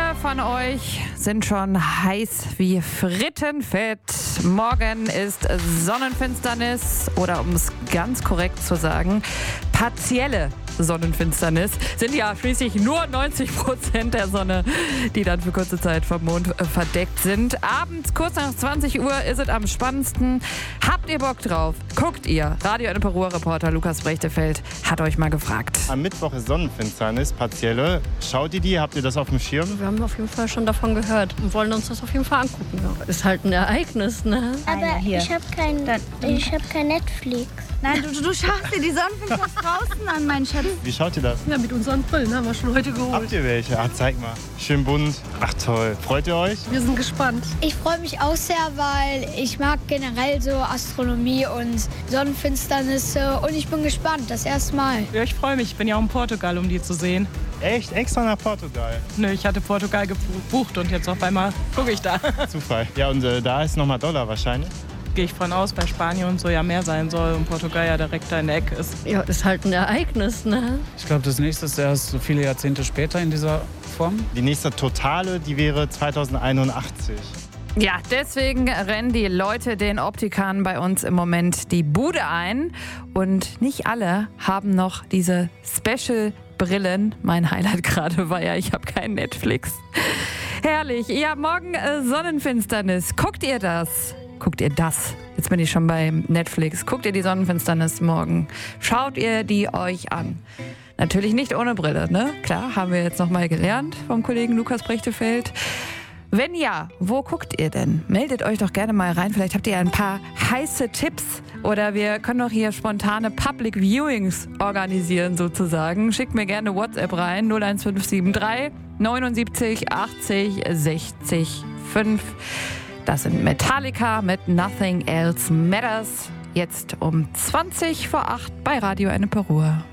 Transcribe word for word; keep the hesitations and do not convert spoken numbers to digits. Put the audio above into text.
von euch sind schon heiß wie Frittenfett. Morgen ist Sonnenfinsternis oder um es ganz korrekt zu sagen, partielle Sonnenfinsternis. Sind ja schließlich nur neunzig Prozent der Sonne, die dann für kurze Zeit vom Mond äh, verdeckt sind. Abends kurz nach zwanzig Uhr ist es am spannendsten. Habt ihr Bock drauf? Guckt ihr. Radio N P Ruhr-Reporter Lukas Brechtefeld hat euch mal gefragt. Am Mittwoch ist Sonnenfinsternis, partielle. Schaut ihr die? Habt ihr das auf dem Schirm? Wir haben auf jeden Fall schon davon gehört und wollen uns das auf jeden Fall angucken. Ja. Ist halt ein Ereignis, ne? Aber ich habe kein, ich hab kein Netflix. Nein, du, du schaust dir die Sonnenfinsternis draußen an, mein Schatz. Wie schaut ihr das? Ja, mit unseren Brillen haben wir schon heute geholt. Habt ihr welche? Ah, zeig mal. Schön bunt. Ach toll. Freut ihr euch? Wir sind gespannt. Ich freue mich auch sehr, weil ich mag generell so Astronomie und Sonnenfinsternisse und ich bin gespannt, das erste Mal. Ja, ich freue mich. Ich bin ja auch in Portugal, um die zu sehen. Echt? Extra nach Portugal? Nö, ich hatte Portugal gebucht und jetzt auf einmal gucke ich da. Zufall. Ja, und äh, da ist nochmal Dollar wahrscheinlich. Gehe ich von aus, bei Spanien und so ja mehr sein soll und Portugal ja direkt da in der Ecke ist. Ja, ist halt ein Ereignis, ne? Ich glaube, das nächste ist erst so viele Jahrzehnte später in dieser Form. Die nächste totale, die wäre zweitausendeinundachtzig. Ja, deswegen rennen die Leute den Optikern bei uns im Moment die Bude ein. Und nicht alle haben noch diese Special-Brillen. Mein Highlight gerade war ja, ich habe kein Netflix. Herrlich. Ja, morgen äh, Sonnenfinsternis. Guckt ihr das? Guckt ihr das? Jetzt bin ich schon bei Netflix. Guckt ihr die Sonnenfinsternis morgen? Schaut ihr die euch an? Natürlich nicht ohne Brille, ne? Klar, haben wir jetzt nochmal gelernt vom Kollegen Lukas Brechtefeld. Wenn ja, wo guckt ihr denn? Meldet euch doch gerne mal rein. Vielleicht habt ihr ein paar heiße Tipps oder wir können doch hier spontane Public Viewings organisieren sozusagen. Schickt mir gerne WhatsApp rein null eins fünf sieben drei neunundsiebzig achtzig sechzig fünf. Das sind Metallica mit Nothing Else Matters. Jetzt um zwanzig vor acht bei Radio N P Ruhr.